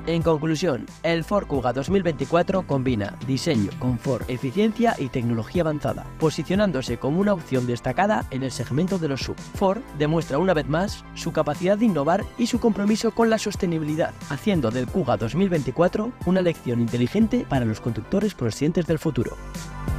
En conclusión, el Ford Kuga 2024 combina diseño, confort, eficiencia y tecnología avanzada, posicionándose como una opción destacada en el segmento de los SUV. Ford demuestra una vez más su capacidad de innovar y su compromiso con la sostenibilidad, haciendo del Kuga 2024 una elección inteligente para los conductores conscientes del futuro.